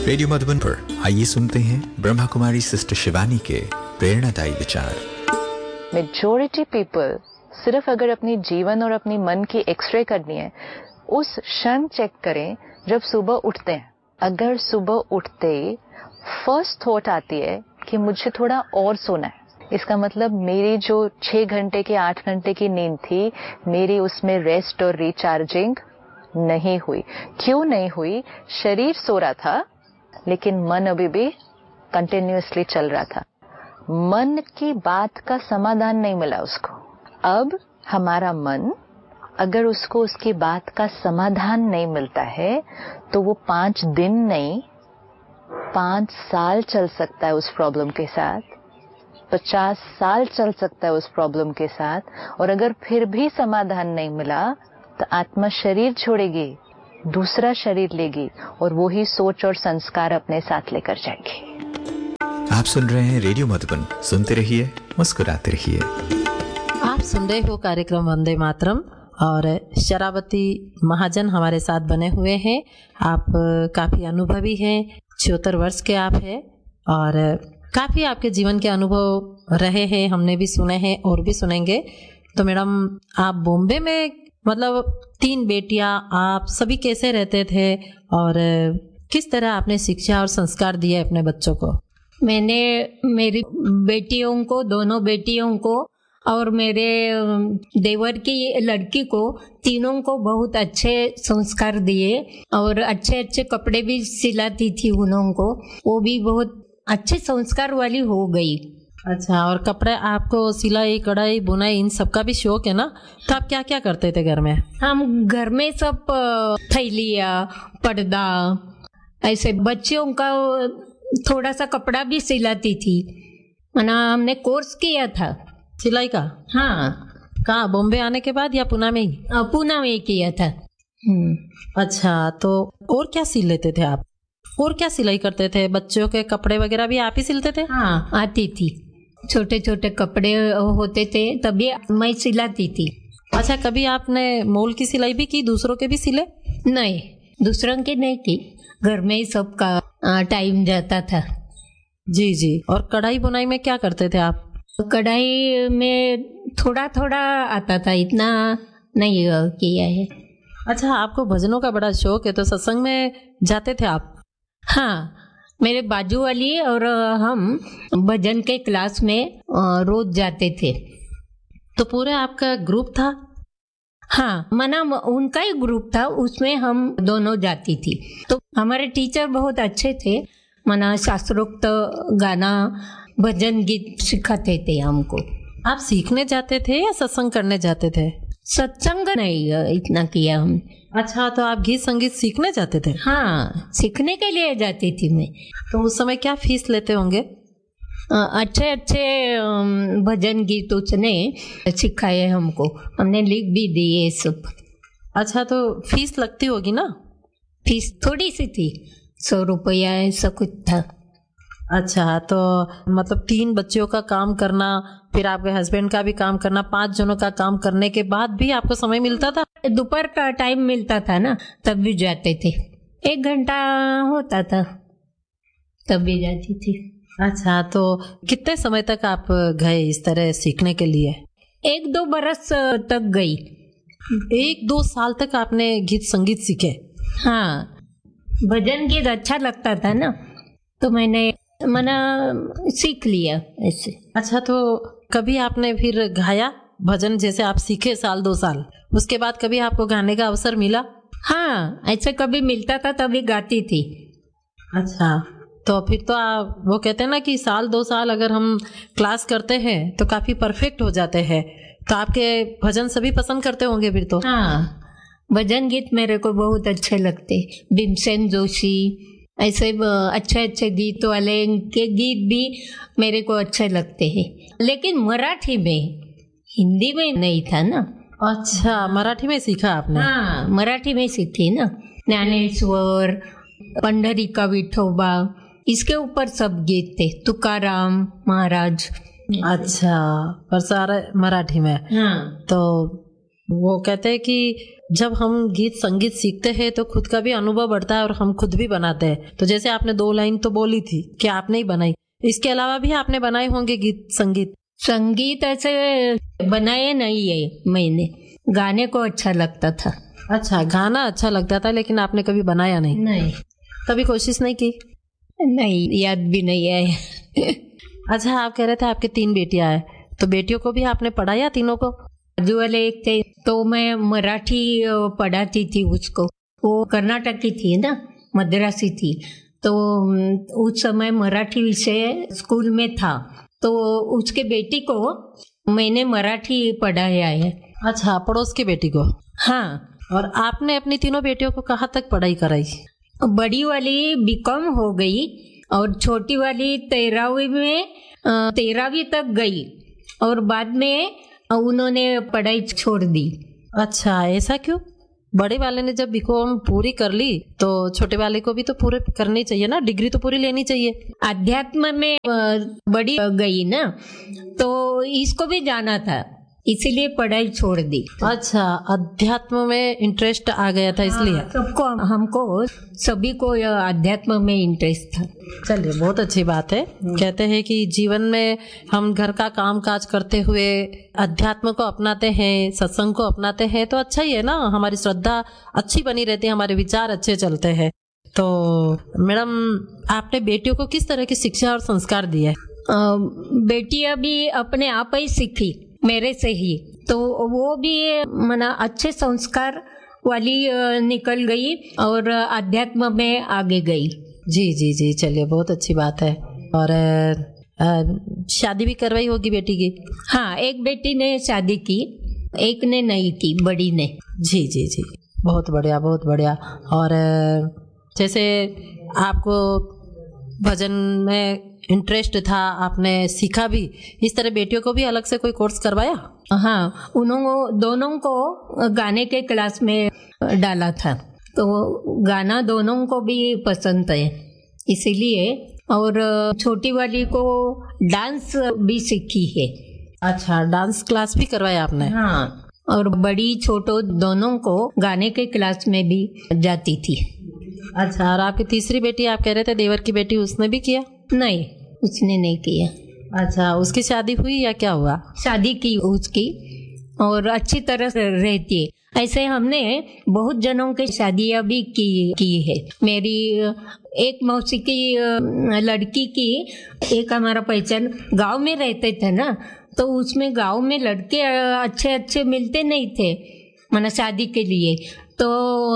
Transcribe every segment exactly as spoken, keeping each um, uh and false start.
Radio Madhuban पर आइए सुनते हैं ब्रह्मा कुमारी सिस्टर शिवानी के प्रेरणादायी विचार। मेजॉरिटी पीपल सिर्फ अगर अपनी जीवन और अपनी मन की एक्सरे करनी है, उस क्षण चेक करें जब सुबह उठते हैं। अगर सुबह उठते फर्स्ट थॉट आती है कि मुझे थोड़ा और सोना है, इसका मतलब मेरी जो छह घंटे की आठ घंटे की नींद थी, मेरी उसमें रेस्ट और रिचार्जिंग नहीं हुई। क्यों नहीं हुई? शरीर सो रहा था लेकिन मन अभी भी कंटिन्यूअसली चल रहा था। मन की बात का समाधान नहीं मिला उसको। अब हमारा मन, अगर उसको उसकी बात का समाधान नहीं मिलता है तो वो पांच दिन नहीं पांच साल चल सकता है उस प्रॉब्लम के साथ, पचास साल चल सकता है उस प्रॉब्लम के साथ। और अगर फिर भी समाधान नहीं मिला तो आत्मा शरीर छोड़ेगी, दूसरा शरीर लेगी और वो ही सोच और संस्कार अपने साथ लेकर जाएगी। आप सुन रहे हैं रेडियो मधुबन, सुनते रहिए, मुस्कुराते रहिए। आप सुन रहे हो कार्यक्रम वंदे मातरम और शरावती महाजन हमारे साथ बने हुए हैं। आप काफ़ी अनुभवी हैं, छिहत्तर वर्ष के आप हैं और काफ़ी आपके जीवन के अनुभव रहे हैं, हमने भी सुने हैं और भी सुनेंगे। तो मैडम, आप बॉम्बे में मतलब तीन बेटियां, आप सभी कैसे रहते थे और किस तरह आपने शिक्षा और संस्कार दिए अपने बच्चों को? मैंने मेरी बेटियों को, दोनों बेटियों को और मेरे देवर की लड़की को, तीनों को बहुत अच्छे संस्कार दिए और अच्छे अच्छे कपड़े भी सिलाती थी उन्हों को। वो भी बहुत अच्छे संस्कार वाली हो गई। अच्छा, और कपड़े आपको सिलाई, कढ़ाई, बुनाई इन सब का भी शौक है ना? तो आप क्या क्या करते थे घर में? हम घर में सब थैलिया, पर्दा, ऐसे बच्चों का थोड़ा सा कपड़ा भी सिलाती थी। मना हमने कोर्स किया था सिलाई का। हाँ। कहाँ, बॉम्बे आने के बाद या पुणे में ही? पुणे में किया था। अच्छा, तो और क्या सिल लेते थे आप? और क्या सिलाई करते थे? बच्चों के कपड़े वगैरह भी आप ही सिलते थे? हाँ, आती थी। छोटे छोटे कपड़े होते थे तभी मैं सिलाती थी। अच्छा, कभी आपने मोल की सिलाई भी की, दूसरों के भी सिले? नहीं, दूसरों के नहीं की, घर में ही सबका टाइम जाता था। जी जी। और कढ़ाई बुनाई में क्या करते थे आप? कढ़ाई में थोड़ा थोड़ा आता था, इतना नहीं किया है। अच्छा, आपको भजनों का बड़ा शौक है, तो सत्संग में जाते थे आप? हाँ, मेरे बाजू वाली और हम भजन के क्लास में रोज जाते थे। तो पूरे आपका ग्रुप था? हाँ, मना उनका ही ग्रुप था, उसमें हम दोनों जाती थी। तो हमारे टीचर बहुत अच्छे थे, मना शास्त्रोक्त गाना, भजन गीत सिखाते थे हमको। आप सीखने जाते थे या सत्संग करने जाते थे? सत्संग नहीं इतना किया हम। अच्छा, तो आप गीत संगीत सीखने जाते थे? हाँ, सीखने के लिए जाती थी मैं। तो उस समय क्या फीस लेते होंगे? अच्छे अच्छे भजन गीत उसने सिखाए हमको, हमने लिख भी दिए सब। अच्छा, तो फीस लगती होगी ना? फीस थोड़ी सी थी, सौ रुपया ऐसा कुछ था। अच्छा, तो मतलब तीन बच्चों का काम करना, फिर आपके हस्बैंड का भी काम करना, पांच जनों का काम करने के बाद भी आपको समय मिलता था? दोपहर का टाइम मिलता था ना, तब भी जाते थे। एक घंटा होता था तब भी जाती थी। अच्छा, तो कितने समय तक आप गए इस तरह सीखने के लिए? एक दो बरस तक गई। एक दो साल तक आपने गीत संगीत सीखे? हाँ, भजन गीत अच्छा लगता था ना, तो मैंने मना सीख लिया ऐसे। अच्छा, तो कभी आपने फिर गाया भजन? जैसे आप सीखे साल दो साल, उसके बाद कभी आपको गाने का अवसर मिला? हाँ, ऐसे कभी मिलता था तभी गाती थी। अच्छा, तो फिर तो आप, वो कहते हैं ना कि साल दो साल अगर हम क्लास करते हैं तो काफी परफेक्ट हो जाते हैं। तो आपके भजन सभी पसंद करते होंगे फिर तो? हाँ, भजन गीत मेरे को बहुत अच्छे लगते। भीमसेन जोशी, ऐसे अच्छे अच्छे गीत वाले के गीत भी मेरे को अच्छे लगते हैं, लेकिन मराठी में, हिंदी में नहीं था ना। अच्छा, मराठी में सीखा आपने? हाँ, मराठी में सीखी ना। ज्ञानेश्वर, पंढरीका विठोबा, इसके ऊपर सब गीत थे, तुकाराम महाराज। अच्छा, पर सारा मराठी में। हाँ। तो वो कहते हैं कि जब हम गीत संगीत सीखते हैं तो खुद का भी अनुभव बढ़ता है और हम खुद भी बनाते हैं। तो जैसे आपने दो लाइन तो बोली थी कि आपने ही बनाई, इसके अलावा भी आपने बनाए होंगे गीत संगीत? संगीत ऐसे बनाए नहीं है मैंने, गाने को अच्छा लगता था। अच्छा, गाना अच्छा लगता था लेकिन आपने कभी बनाया नहीं? नहीं, कभी कोशिश नहीं की? नहीं, याद भी नहीं है। अच्छा, आप कह रहे थे आपके तीन बेटियां हैं, तो बेटियों को भी आपने पढ़ाया तीनों को? जो वाले एक थे तो मैं मराठी पढ़ाती थी उसको, वो कर्नाटक की थी ना, मद्रासी थी, तो उस समय मराठी विषय स्कूल में था, तो उसके बेटी को मैंने मराठी पढ़ाया है। अच्छा, पड़ोस की बेटी को? हाँ। और आपने अपनी तीनों बेटियों को कहाँ तक पढ़ाई कराई? बड़ी वाली बीकॉम हो गई और छोटी वाली तेरहवीं में तेरहवीं तक गई और बाद में उन्होंने पढ़ाई छोड़ दी। अच्छा, ऐसा क्यों? बड़े वाले ने जब बीकॉम पूरी कर ली तो छोटे वाले को भी तो पूरे करनी चाहिए ना, डिग्री तो पूरी लेनी चाहिए। अध्यात्म में बड़ी गई ना, तो इसको भी जाना था, इसीलिए पढ़ाई छोड़ दी। अच्छा, अध्यात्म में इंटरेस्ट आ गया था इसलिए? सबको, हमको सभी को अध्यात्म में इंटरेस्ट था। चलिए, बहुत अच्छी बात है। कहते हैं कि जीवन में हम घर का काम काज करते हुए अध्यात्म को अपनाते हैं, सत्संग को अपनाते हैं तो अच्छा ही है ना, हमारी श्रद्धा अच्छी बनी रहती है, हमारे विचार अच्छे चलते हैं। तो मैडम, आपने बेटियों को किस तरह की शिक्षा और संस्कार दिए? बेटियां भी अपने आप ही सीखी मेरे से ही, तो वो भी मना अच्छे संस्कार वाली निकल गई और अध्यात्म में आगे गई। जी जी जी, चलिए, बहुत अच्छी बात है। और आ, शादी भी करवाई होगी बेटी की? हाँ, एक बेटी ने शादी की, एक ने नहीं की, बड़ी ने। जी जी जी, बहुत बढ़िया, बहुत बढ़िया। और जैसे आपको भजन में इंटरेस्ट था, आपने सीखा भी, इस तरह बेटियों को भी अलग से कोई कोर्स करवाया? हाँ, उन्होंने दोनों को गाने के क्लास में डाला था, तो गाना दोनों को भी पसंद है इसीलिए। और छोटी वाली को डांस भी सीखी है। अच्छा, डांस क्लास भी करवाया आपने? हाँ, और बड़ी छोटो दोनों को गाने के क्लास में भी जाती थी। अच्छा, और आपकी तीसरी बेटी, आप कह रहे थे देवर की बेटी, उसने भी किया? नहीं, उसने नहीं किया। अच्छा, उसकी शादी हुई या क्या हुआ? शादी की उसकी, और अच्छी तरह से रहती है। ऐसे हमने बहुत जनों की शादियां भी की की है। मेरी एक मौसी की लड़की की, एक हमारा पहचान गांव में रहते थे ना, तो उसमें गांव में लड़के अच्छे अच्छे मिलते नहीं थे माना शादी के लिए, तो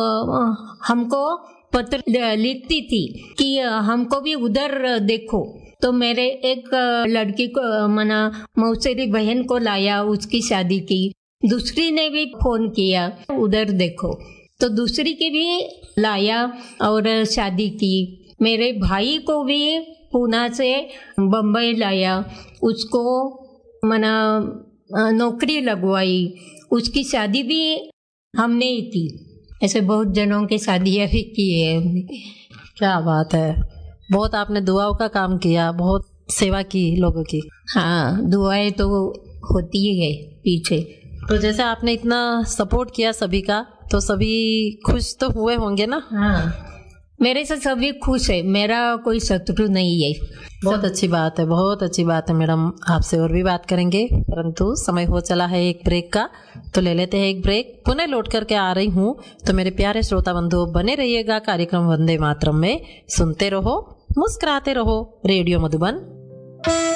हमको पत्र लिखती थी कि हमको भी उधर देखो। तो मेरे एक लड़की को मना मौसेरी बहन को लाया, उसकी शादी की। दूसरी ने भी फोन किया उधर देखो, तो दूसरी की भी लाया और शादी की। मेरे भाई को भी पूना से बम्बई लाया, उसको मना नौकरी लगवाई, उसकी शादी भी हमने ही की। ऐसे बहुत जनों की शादियाँ भी की है हमने। क्या बात है, बहुत आपने दुआओं का काम किया, बहुत सेवा की लोगों की। हाँ, दुआएं तो होती ही है पीछे। तो जैसे आपने इतना सपोर्ट किया सभी का, तो सभी खुश तो हुए होंगे ना? हाँ, मेरे से सभी खुश है, मेरा कोई शत्रु नहीं है। बहुत अच्छी बात है, बहुत अच्छी बात है मैडम। आपसे और भी बात करेंगे, परंतु समय हो चला है एक ब्रेक का, तो ले लेते हैं एक ब्रेक। पुनः लौट करके आ रही हूँ, तो मेरे प्यारे श्रोता बंधु बने रहिएगा कार्यक्रम वंदे मातरम में। सुनते रहो, मुस्कुराते रहो, रेडियो मधुबन।